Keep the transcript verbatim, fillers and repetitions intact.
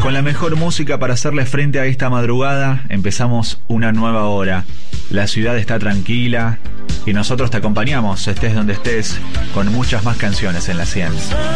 Con la mejor música para hacerle frente a esta madrugada, empezamos una nueva hora. La ciudad está tranquila y nosotros te acompañamos, estés donde estés, con muchas más canciones en la cien.